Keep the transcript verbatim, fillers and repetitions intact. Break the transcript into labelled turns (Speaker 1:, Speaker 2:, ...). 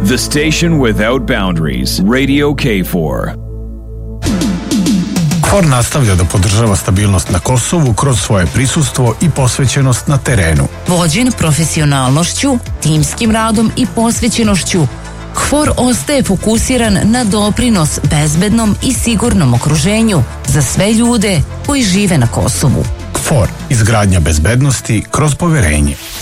Speaker 1: The station without boundaries. Radio K four.
Speaker 2: KFOR nastavlja da podržava stabilnost na Kosovu kroz svoje prisustvo i posvećenost na terenu.
Speaker 3: Vođen profesionalnošću, timskim radom i posvećenošću, KFOR ostaje fokusiran na doprinos bezbednom i sigurnom okruženju za sve ljude koji žive na Kosovu.
Speaker 2: KFOR, izgradnja bezbednosti kroz poverenje.